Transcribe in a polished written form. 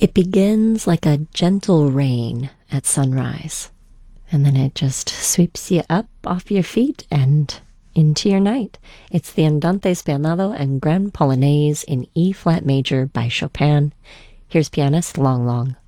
It begins like a gentle rain at sunrise, and then it just sweeps you up off your feet and into your night. It's the Andante Spianato and Grand Polonaise in E-flat major by Chopin. Here's pianist Long Long.